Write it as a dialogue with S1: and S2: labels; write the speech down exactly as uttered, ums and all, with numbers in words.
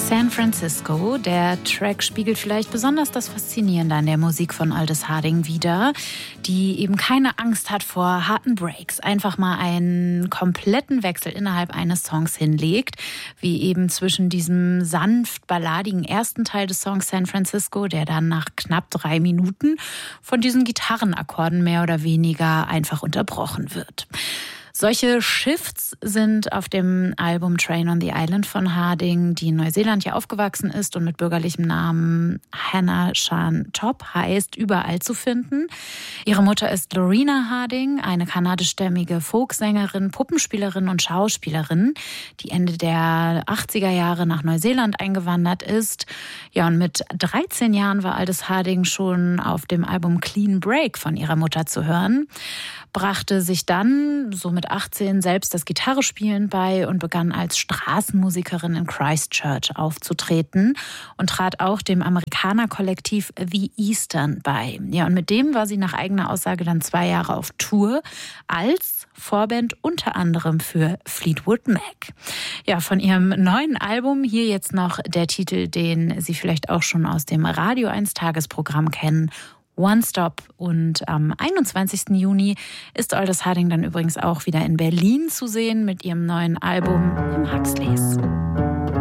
S1: San Francisco. Der Track spiegelt vielleicht besonders das Faszinierende an der Musik von Aldous Harding wider, die eben keine Angst hat vor harten Breaks, einfach mal einen kompletten Wechsel innerhalb eines Songs hinlegt, wie eben zwischen diesem sanft balladigen ersten Teil des Songs San Francisco, der dann nach knapp drei Minuten von diesen Gitarrenakkorden mehr oder weniger einfach unterbrochen wird. Solche Shifts sind auf dem Album Train on the Island von Harding, die in Neuseeland ja aufgewachsen ist und mit bürgerlichem Namen Hannah Shan Top heißt, überall zu finden. Ihre Mutter ist Lorena Harding, eine kanadischstämmige Folksängerin, Puppenspielerin und Schauspielerin, die Ende der achtziger Jahre nach Neuseeland eingewandert ist. Ja, und mit dreizehn Jahren war Aldous Harding schon auf dem Album Clean Break von ihrer Mutter zu hören, brachte sich dann so mit achtzehn selbst das Gitarrespielen bei und begann als Straßenmusikerin in Christchurch aufzutreten und trat auch dem Amerikaner-Kollektiv The Eastern bei. Ja, und mit dem war sie nach eigener Aussage dann zwei Jahre auf Tour als Vorband unter anderem für Fleetwood Mac. Ja, von ihrem neuen Album hier jetzt noch der Titel, den Sie vielleicht auch schon aus dem Radio eins Tagesprogramm kennen, One Stop. Und am einundzwanzigsten Juni ist Aldous Harding dann übrigens auch wieder in Berlin zu sehen mit ihrem neuen Album im Huxleys.